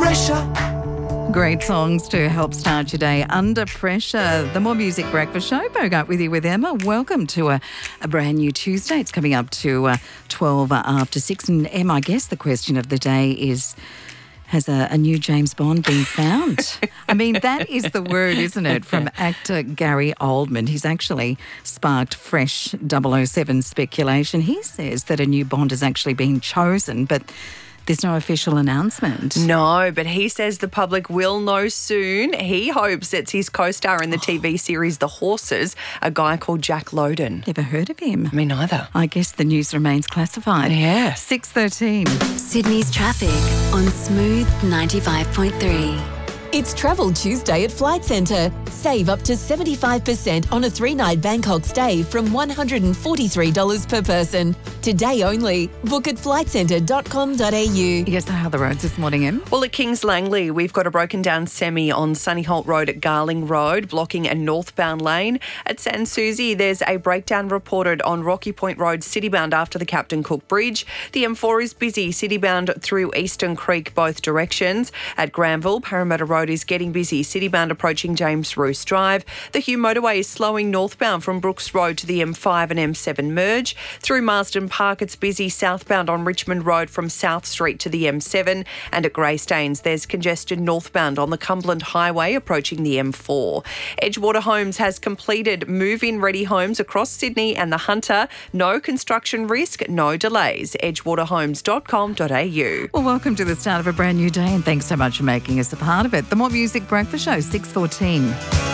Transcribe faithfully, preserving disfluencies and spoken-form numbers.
pressure. Great songs to help start your day under pressure. The More Music Breakfast Show. Bogart with you with Emma. Welcome to a, a brand new Tuesday. It's coming up to uh, twelve after six. And Emma, I guess the question of the day is, has a, a new James Bond been found? I mean, that is the word, isn't it, from actor Gary Oldman. He's actually sparked fresh double oh seven speculation. He says that a new Bond has actually been chosen, but there's no official announcement. No, but he says the public will know soon. He hopes it's his co-star in the T V series The Horses, a guy called Jack Lowden. Never heard of him. Me neither. I guess the news remains classified. Yeah. six thirteen. Sydney's traffic on Smooth ninety-five point three. It's Travel Tuesday at Flight Centre. Save up to seventy-five percent on a three-night Bangkok stay from one hundred forty-three dollars per person. Today only. Book at flight centre dot com dot a u. Yes, how are the roads this morning, Em? Well, at Kings Langley, we've got a broken down semi on Sunnyholt Road at Garling Road, blocking a northbound lane. At San Susie, there's a breakdown reported on Rocky Point Road, citybound after the Captain Cook Bridge. The M four is busy, citybound through Eastern Creek, both directions. At Granville, Parramatta Road is getting busy, citybound approaching James Roos Drive. The Hugh Motorway is slowing northbound from Brooks Road to the M five and M seven merge. Through Marsden Park, it's busy southbound on Richmond Road from South Street to the M seven. And at Greystanes, there's congestion northbound on the Cumberland Highway approaching the M four. Edgewater Homes has completed move-in ready homes across Sydney and the Hunter. No construction risk, no delays. edgewater homes dot com dot a u. Well, welcome to the start of a brand new day and thanks so much for making us a part of it. The More Music Breakfast Show, six fourteen.